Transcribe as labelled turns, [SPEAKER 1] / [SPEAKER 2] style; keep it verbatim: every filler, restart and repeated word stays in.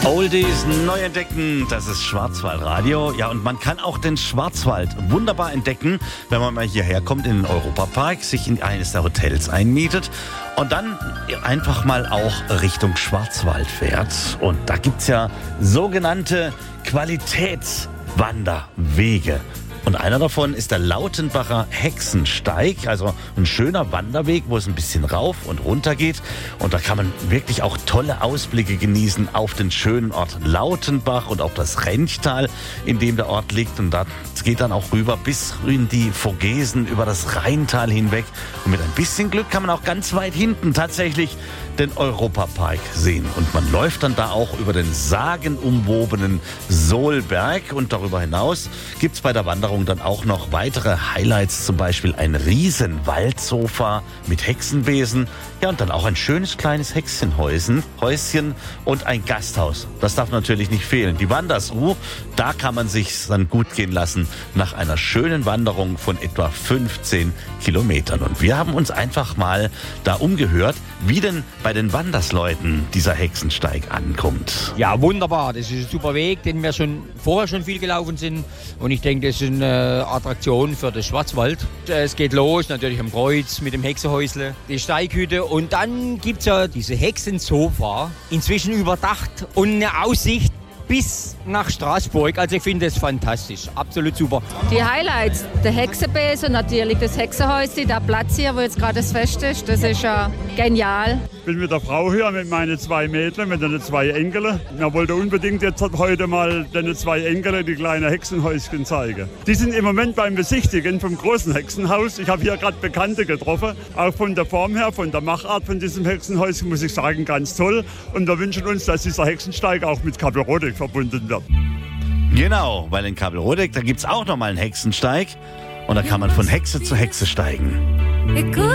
[SPEAKER 1] Oldies neu entdecken, das ist Schwarzwaldradio. Ja, und man kann auch den Schwarzwald wunderbar entdecken, wenn man mal hierher kommt in den Europapark, sich in eines der Hotels einmietet und dann einfach mal auch Richtung Schwarzwald fährt. Und da gibt's ja sogenannte Qualitätswanderwege. Und einer davon ist der Lautenbacher Hexensteig, also ein schöner Wanderweg, wo es ein bisschen rauf und runter geht. Und da kann man wirklich auch tolle Ausblicke genießen auf den schönen Ort Lautenbach und auch das Renchtal, in dem der Ort liegt. Und da geht dann auch rüber bis in die Vogesen, über das Rheintal hinweg. Und mit ein bisschen Glück kann man auch ganz weit hinten tatsächlich den Europapark sehen. Und man läuft dann da auch über den sagenumwobenen Sohlberg. Und darüber hinaus gibt es bei der Wanderung dann auch noch weitere Highlights, zum Beispiel ein riesen Waldsofa mit Hexenbesen, ja, und dann auch ein schönes kleines Hexenhäuschen Häuschen und ein Gasthaus. Das darf natürlich nicht fehlen. Die Wandersruh, da kann man sich dann gut gehen lassen nach einer schönen Wanderung von etwa fünfzehn Kilometern. Und wir haben uns einfach mal da umgehört, wie denn bei den Wandersleuten dieser Hexensteig ankommt.
[SPEAKER 2] Ja, wunderbar. Das ist ein super Weg, den wir schon vorher schon viel gelaufen sind. Und ich denke, das ist eine Attraktion für den Schwarzwald. Es geht los, natürlich am Kreuz mit dem Hexenhäusle, die Steighütte. Und dann gibt es ja diese Hexensofa, inzwischen überdacht und eine Aussicht bis nach Straßburg. Also ich finde es fantastisch, absolut super.
[SPEAKER 3] Die Highlights, der Hexenbesen, natürlich das Hexenhäuschen, der Platz hier, wo jetzt gerade das Fest ist, das ist ja genial.
[SPEAKER 4] Ich bin mit der Frau hier, mit meinen zwei Mädchen, mit den zwei Enkeln. Wir wollten unbedingt jetzt heute mal den zwei Enkeln die kleinen Hexenhäuschen zeigen. Die sind im Moment beim Besichtigen vom großen Hexenhaus. Ich habe hier gerade Bekannte getroffen. Auch von der Form her, von der Machart von diesem Hexenhäuschen, muss ich sagen, ganz toll. Und wir wünschen uns, dass dieser Hexensteig auch mit Kabelrodeck verbunden wird.
[SPEAKER 1] Genau, weil in Kabelrodeck, da gibt es auch nochmal einen Hexensteig. Und da kann man von Hexe zu Hexe steigen.